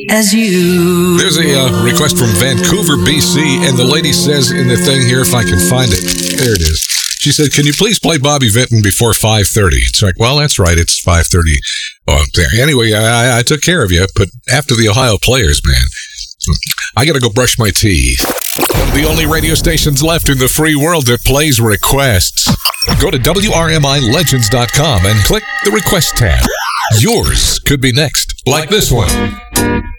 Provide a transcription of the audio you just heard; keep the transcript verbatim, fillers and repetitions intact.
as you. There's a uh, request from Vancouver, B C, and the lady says in the thing here, if I can find it, there it is. She said, can you please play Bobby Vinton before five thirty? It's like, well, that's right, it's five thirty. Oh, anyway, I, I took care of you, but after the Ohio players, man, I got to go brush my teeth. One of the only radio stations left in the free world that plays requests. Go to W R M I Legends dot com and click the request tab. Yours could be next, like this one.